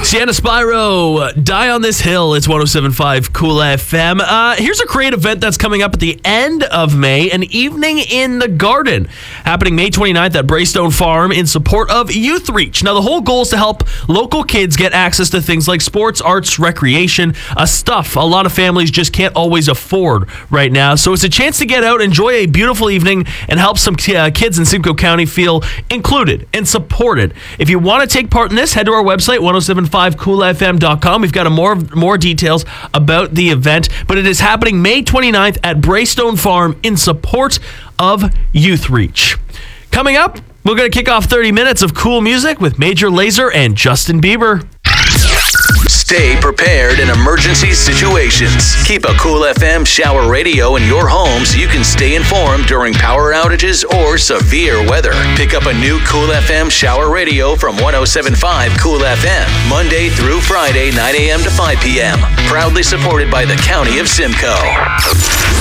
Sienna Spyro, Die on This Hill. It's 107.5 Cool FM. Here's a great event that's coming up at the end of May, an evening in the garden, happening May 29th at Braystone Farm in support of Youth Reach. Now, the whole goal is to help local kids get access to things like sports, arts, recreation, stuff a lot of families just can't always afford right now. So it's a chance to get out, enjoy a beautiful evening, and help some kids in Simcoe County feel included and supported. If you want to take part in this, head to our website, 1075coolfm.com. We've got more details about the event, but it is happening May 29th at Braystone Farm in support of Youth Reach. Coming up, we're going to kick off 30 minutes of cool music with Major Lazer and Justin Bieber. Stay prepared in emergency situations. Keep a Cool FM shower radio in your home so you can stay informed during power outages or severe weather. Pick up a new Cool FM shower radio from 107.5 Cool FM, Monday through Friday, 9 a.m. to 5 p.m. Proudly supported by the County of Simcoe.